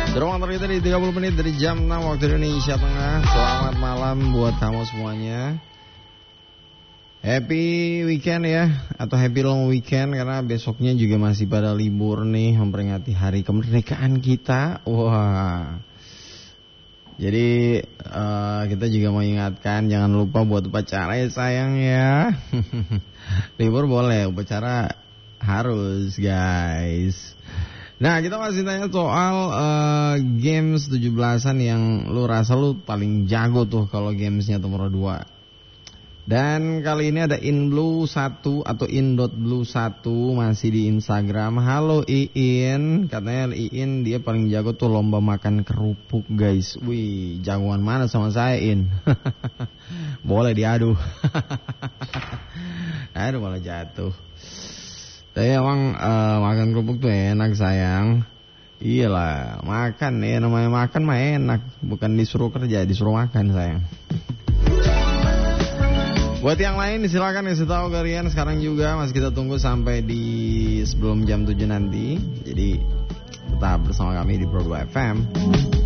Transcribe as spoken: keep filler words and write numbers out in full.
Ruang terkita di tiga puluh menit dari jam enam waktu Indonesia Tengah. Selamat malam buat kamu semuanya. Happy weekend ya, atau happy long weekend, karena besoknya juga masih pada libur nih, memperingati hari kemerdekaan kita. Wah. Jadi uh, kita juga mau ingatkan, jangan lupa buat upacara ya sayang ya. Libur boleh, upacara harus guys. Nah, kita masih tanya soal uh, games tujuh belasan yang lu rasa lu paling jago tuh kalau gamesnya nomor dua. Dan kali ini ada inblue satu atau in.blue satu masih di Instagram. Halo Iin, katanya Iin dia paling jago tuh lomba makan kerupuk guys. Wih, jagoan mana sama saya In? Boleh diadu. Aduh malah jatuh. Tapi emang uh, makan kerupuk tuh enak sayang. Iyalah, makan ya, namanya makan mah enak. Bukan disuruh kerja, disuruh makan sayang. Buat yang lain silakan kasih tahu kalian sekarang juga. Masih kita tunggu sampai di sebelum jam tujuh nanti. Jadi tetap bersama kami di Pro dua F M.